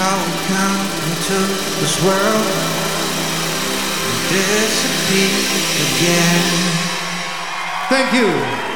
how we come into this world and disappear again. Thank you.